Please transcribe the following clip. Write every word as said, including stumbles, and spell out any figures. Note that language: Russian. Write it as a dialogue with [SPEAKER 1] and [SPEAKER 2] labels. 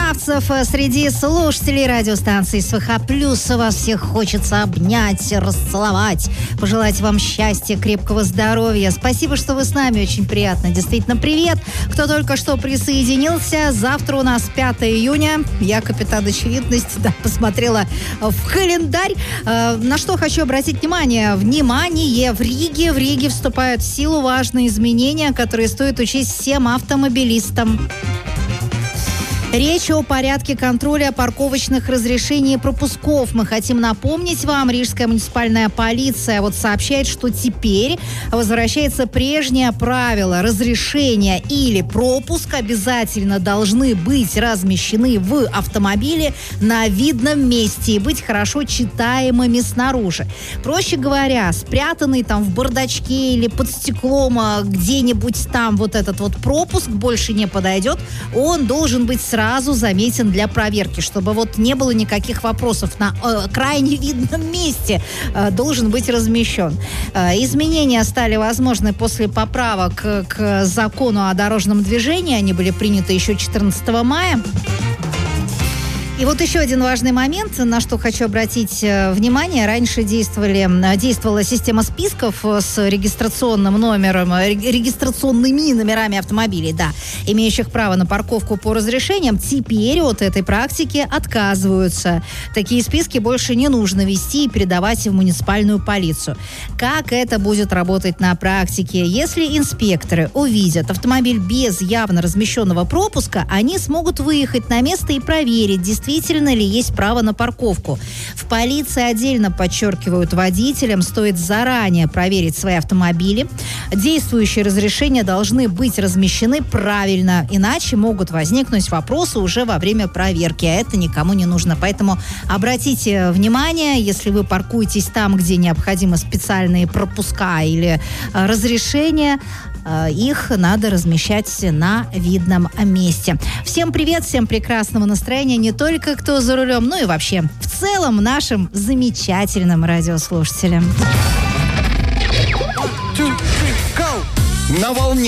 [SPEAKER 1] красавцев среди слушателей радиостанции СВХ Плюс. Вас всех хочется обнять, расцеловать, пожелать вам счастья, крепкого здоровья. Спасибо, что вы с нами, очень приятно. Действительно, привет. Кто только что присоединился, завтра у нас пятое июня. Я, капитан очевидность, да, посмотрела в календарь. На что хочу обратить внимание. Внимание! В Риге, в Риге вступают в силу важные изменения, которые стоит учесть всем автомобилистам. Речь о порядке контроля парковочных разрешений и пропусков. Мы хотим напомнить вам, Рижская муниципальная полиция вот сообщает, что теперь возвращается прежнее правило. Разрешение или пропуск обязательно должны быть размещены в автомобиле на видном месте и быть хорошо читаемыми снаружи. Проще говоря, спрятанный там в бардачке или под стеклом где-нибудь там вот этот вот пропуск больше не подойдет. Он должен быть сразу сразу заметен для проверки, чтобы вот не было никаких вопросов. На э, крайне видном месте э, должен быть размещен. Э, изменения стали возможны после поправок к, к закону о дорожном движении. Они были приняты еще четырнадцатого мая. И вот еще один важный момент, на что хочу обратить внимание. Раньше действовали, действовала система списков с регистрационным номером, регистрационными номерами автомобилей, да, имеющих право на парковку по разрешениям. Теперь от этой практики отказываются. Такие списки больше не нужно вести и передавать в муниципальную полицию. Как это будет работать на практике? Если инспекторы увидят автомобиль без явно размещенного пропуска, они смогут выехать на место и проверить, действительно Действительно ли есть право на парковку. В полиции отдельно подчеркивают, водителям стоит заранее проверить свои автомобили. Действующие разрешения должны быть размещены правильно, иначе могут возникнуть вопросы уже во время проверки, а это никому не нужно. Поэтому обратите внимание, если вы паркуетесь там, где необходимы специальные пропуска или разрешения, их надо размещать на видном месте. Всем привет, всем прекрасного настроения, не только кто за рулем, но и вообще в целом нашим замечательным радиослушателям.
[SPEAKER 2] На волне